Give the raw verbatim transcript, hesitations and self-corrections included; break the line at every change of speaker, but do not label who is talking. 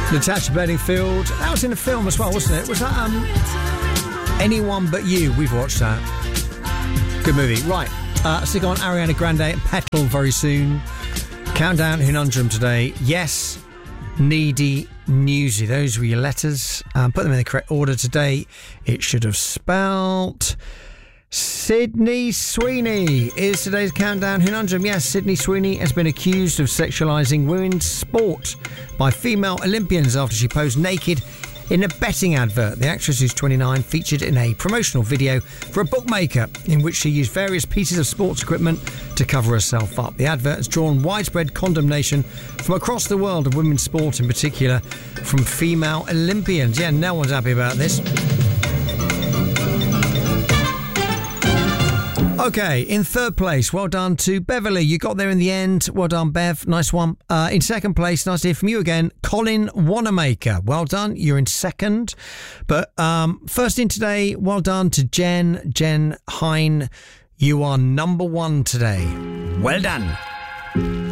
Natasha Bedingfield. That was in a film as well, wasn't it? Was that um, Anyone But You? We've watched that. Good movie. Right. Uh, stick on Ariana Grande and Petal very soon. Countdown Conundrum today. Yes, needy, newsy. Those were your letters. Um, put them in the correct order today. It should have spelt... Sydney Sweeney is today's Countdown Conundrum. Yes, Sydney Sweeney has been accused of sexualising women's sport by female Olympians after she posed naked in a betting advert. The actress, who's twenty-nine, featured in a promotional video for a bookmaker in which she used various pieces of sports equipment to cover herself up. The advert has drawn widespread condemnation from across the world of women's sport, in particular from female Olympians. Yeah, no one's happy about this. Okay, in third place, well done to Beverly. You got there in the end. Well done, Bev. Nice one. Uh, in second place, nice to hear from you again, Colin Wanamaker. Well done. You're in second. But um, first in today, well done to Jen. Jen Hine. You are number one today. Well done.